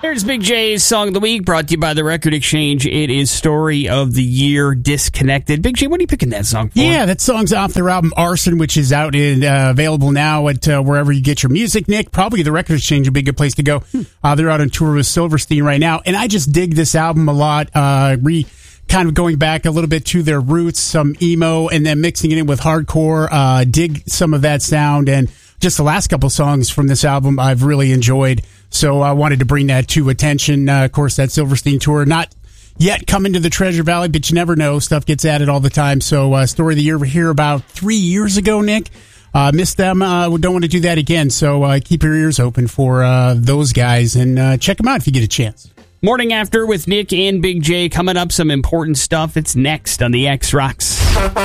Here's Big J's Song of the Week, brought to you by the Record Exchange. It is Story of the Year, Disconnected. Big J, what are you picking that song for? Yeah, that song's off their album Arson, which is out and available now at wherever you get your music, Nick. Probably the Record Exchange would be a good place to go. They're out on tour with Silverstein right now, and I just dig this album a lot. Kind of going back a little bit to their roots, some emo, and then mixing it in with hardcore. Dig some of that sound, and just the last couple songs from this album I've really enjoyed. So I wanted to bring that to attention. Of course, that Silverstein tour, not yet coming to the Treasure Valley, but you never know. Stuff gets added all the time. So Story of the Year, we're here about 3 years ago, Nick. Missed them. We don't want to do that again. So keep your ears open for those guys and check them out if you get a chance. Morning After with Nick and Big J. Coming up, some important stuff. It's next on the X-Rocks.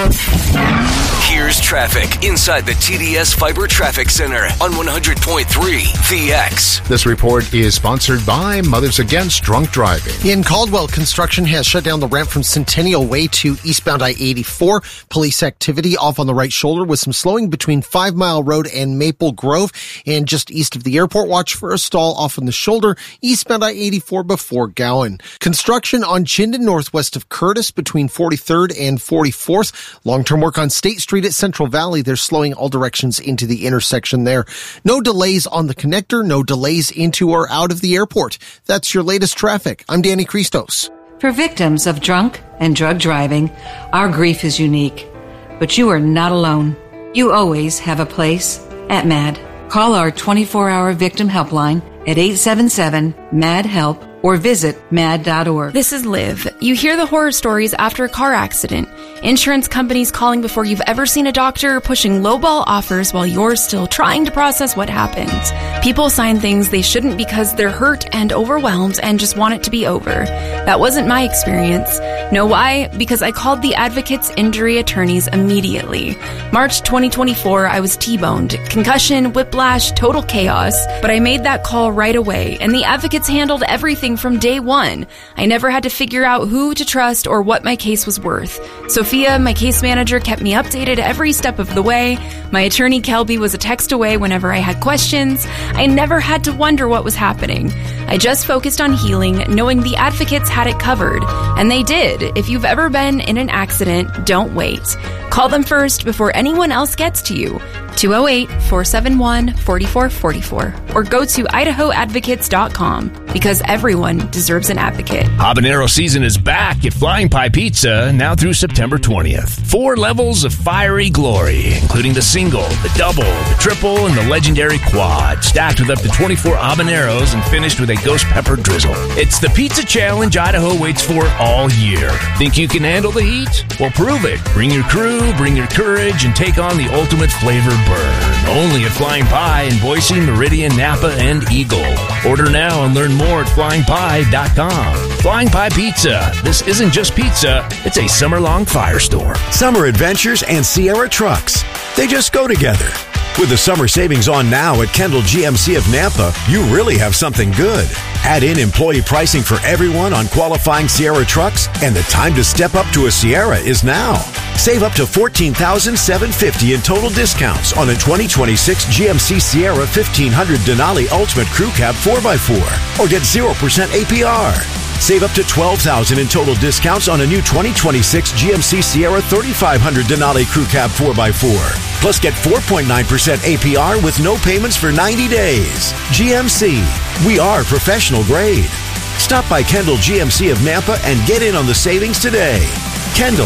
Here's traffic inside the TDS Fiber Traffic Center on 100.3 The X. This report is sponsored by Mothers Against Drunk Driving. In Caldwell, construction has shut down the ramp from Centennial Way to eastbound I-84. Police activity off on the right shoulder with some slowing between 5 Mile Road and Maple Grove. And just east of the airport, watch for a stall off on the shoulder eastbound I-84 before Gowan. Construction on Chinden northwest of Curtis between 43rd and 44th. Long-term work on State Street at Central Valley. They're slowing all directions into the intersection there. No delays on the connector, no delays into or out of the airport. That's your latest traffic. I'm Danny Christos. For victims of drunk and drug driving, our grief is unique. But you are not alone. You always have a place at MAD. Call our 24-hour victim helpline at 877-MAD-HELP or visit mad.org. This is Liv. You hear the horror stories after a car accident. Insurance companies calling before you've ever seen a doctor, pushing lowball offers while you're still trying to process what happened. People sign things they shouldn't because they're hurt and overwhelmed and just want it to be over. That wasn't my experience. Know why? Because I called the Advocates Injury Attorneys immediately. March 2024, I was T-boned. Concussion, whiplash, total chaos. But I made that call right away, and the Advocates handled everything from day one. I never had to figure out who to trust or what my case was worth. Sophia, my case manager, kept me updated every step of the way. My attorney, Kelby, was a text away whenever I had questions. I never had to wonder what was happening. I just focused on healing, knowing the Advocates had it covered. And they did. If you've ever been in an accident, don't wait. Call them first before anyone else gets to you. 208-471-4444 or go to idahoadvocates.com because everyone deserves an advocate. Habanero season is back at Flying Pie Pizza now through September 20th. 4 levels of fiery glory, including the single, the double, the triple, and the legendary quad, stacked with up to 24 habaneros and finished with a ghost pepper drizzle. It's the pizza challenge Idaho waits for all year. Think you can handle the heat? Well, prove it. Bring your crew, bring your courage, and take on the ultimate flavor burn. Only at Flying Pie in Boise, Meridian, Napa, and Eagle. Order now and learn more at flyingpie.com. Flying Pie Pizza. This isn't just pizza, it's a summer-long firestorm. Summer adventures and Sierra trucks. They just go together. With the summer savings on now at Kendall GMC of Nampa, you really have something good. Add in employee pricing for everyone on qualifying Sierra trucks, and the time to step up to a Sierra is now. Save up to $14,750 in total discounts on a 2026 GMC Sierra 1500 Denali Ultimate Crew Cab 4x4 or get 0% APR. Save up to $12,000 in total discounts on a new 2026 GMC Sierra 3500 Denali Crew Cab 4x4. Plus get 4.9% APR with no payments for 90 days. GMC. We are professional grade. Stop by Kendall GMC of Nampa and get in on the savings today. Kendall.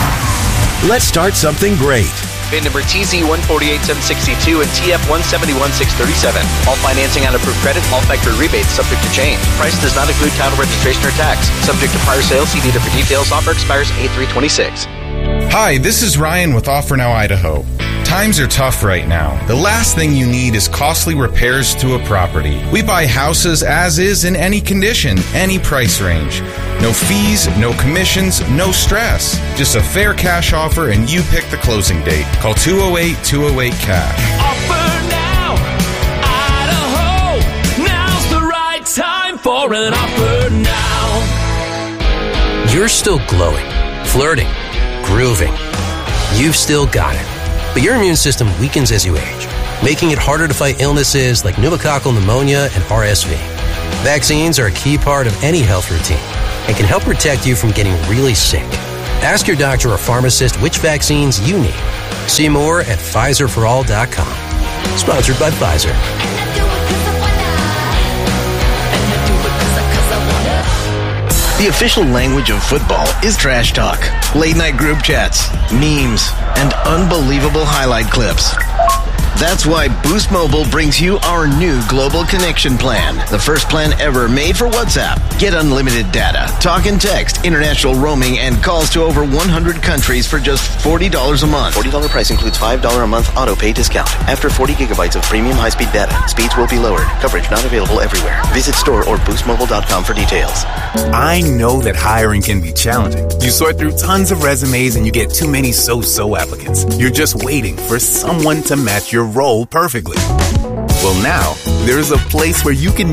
Let's start something great. VIN number TZ148762 and TF171637. All financing on approved credit, all factory rebates subject to change. Price does not include title, registration, or tax. Subject to prior sales. See dealer for details. Offer expires 8/3/26. Hi, this is Ryan with Offer Now Idaho. Times are tough right now. The last thing you need is costly repairs to a property. We buy houses as is in any condition, any price range. No fees, no commissions, no stress. Just a fair cash offer and you pick the closing date. Call 208-208-CASH. Offer Now, Idaho. Now's the right time for an offer now. You're still glowing, flirting, grooving. You've still got it. But your immune system weakens as you age, making it harder to fight illnesses like pneumococcal pneumonia and RSV. Vaccines are a key part of any health routine and can help protect you from getting really sick. Ask your doctor or pharmacist which vaccines you need. See more at PfizerForAll.com. Sponsored by Pfizer. The official language of football is trash talk, late-night group chats, memes, and unbelievable highlight clips. That's why Boost Mobile brings you our new Global Connection Plan, the first plan ever made for WhatsApp. Get unlimited data, talk and text, international roaming, and calls to over 100 countries for just $40 a month. $40 price includes $5 a month auto-pay discount. After 40 gigabytes of premium high-speed data, speeds will be lowered. Coverage not available everywhere. Visit store or boostmobile.com for details. I know that hiring can be challenging. You sort through tons of resumes and you get too many so-so applicants. You're just waiting for someone to match your role perfectly. Well, now, there's a place where you can